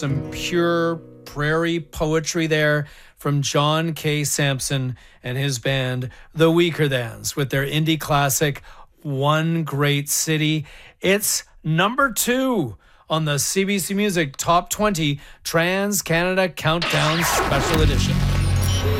Some pure prairie poetry there from John K. Sampson and his band, The Weakerthans, with their indie classic, One Great City. It's number 2 on the CBC Music Top 20 Trans Canada Countdown Special Edition.